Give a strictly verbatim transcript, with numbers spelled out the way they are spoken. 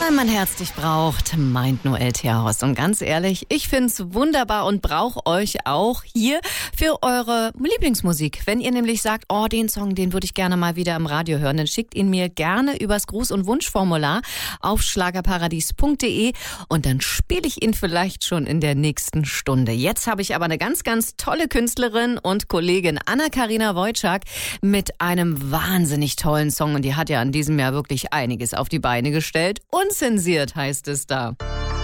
Weil mein Herz dich braucht, meint Noel Terhorst. Und ganz ehrlich, ich find's wunderbar und brauche euch auch hier für eure Lieblingsmusik. Wenn ihr nämlich sagt, oh, den Song, den würde ich gerne mal wieder im Radio hören, dann schickt ihn mir gerne übers Gruß- und Wunschformular auf schlagerparadies punkt de und dann spiele ich ihn vielleicht schon in der nächsten Stunde. Jetzt habe ich aber eine ganz, ganz tolle Künstlerin und Kollegin Anna-Karina Wojcik mit einem wahnsinnig tollen Song und die hat ja in diesem Jahr wirklich einiges auf die Beine gestellt. Unzensiert heißt es da.